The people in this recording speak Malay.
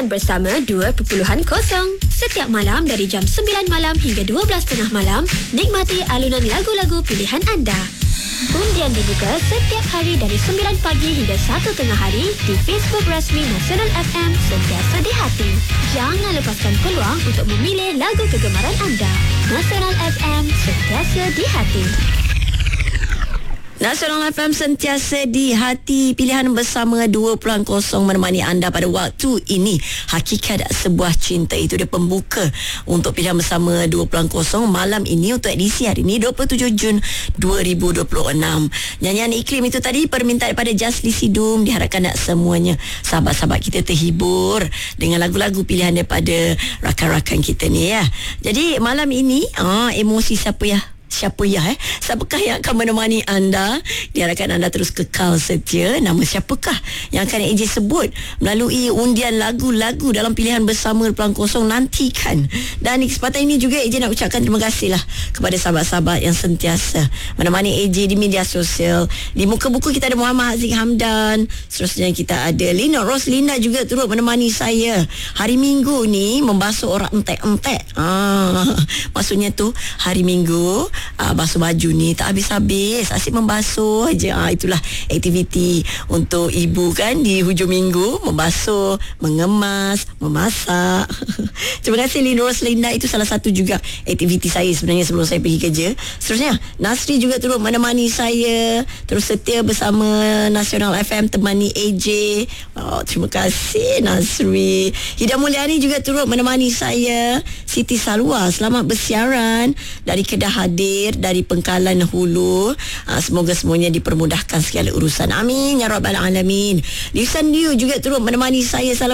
Pilihan Bersama 2.0. Setiap malam dari jam 9 malam hingga 12.30 malam, nikmati alunan lagu-lagu pilihan anda. Undian dibuka setiap hari dari 9 pagi hingga 1 tengah hari di Facebook rasmi Nasional FM Sentiasa di Hati. Jangan lepaskan peluang untuk memilih lagu kegemaran anda. Nasional FM Sentiasa di Hati. Nasional FM Sentiasa di Hati, pilihan bersama 2.0 menemani anda pada waktu ini. Hakikat sebuah cinta, itu dia pembuka untuk pilihan bersama 2.0 malam ini untuk edisi hari ini 27 Jun 2026. Nyanyian iklim itu tadi permintaan daripada Jasli Sidum. Diharapkan nak semuanya sahabat-sahabat kita terhibur dengan lagu-lagu pilihan daripada rakan-rakan kita ni ya. Jadi malam ini emosi siapakah yang akan menemani anda? Diharapkan anda terus kekal setia. Nama siapakah yang akan AJ sebut melalui undian lagu-lagu dalam pilihan bersama 2.0 nantikan. Dan di kesempatan ini juga AJ nak ucapkan terima kasih lah kepada sahabat-sahabat yang sentiasa menemani AJ di media sosial. Di muka buku kita ada Muhammad Haziq Hamdan, seterusnya kita ada Lina Roslinda juga turut menemani saya. Hari Minggu ni membasuh orang entek-entek. Maksudnya tu hari Minggu basuh baju ni tak habis-habis, asyik membasuh aja. Itulah aktiviti untuk ibu kan di hujung minggu, membasuh, mengemas, memasak. Terima kasih Lina Roslinda, itu salah satu juga aktiviti saya sebenarnya sebelum saya pergi kerja. Seterusnya Nasri juga turut menemani saya, terus setia bersama Nasional FM temani AJ. Terima kasih Nasri. Hida Mulyani juga turut menemani saya. Siti Salwa selamat bersiaran dari Kedah hadir dari Pengkalan Hulu. Semoga semuanya dipermudahkan segala urusan. Amin ya rabbal alamin. Lisan Liu juga turut menemani saya. Salam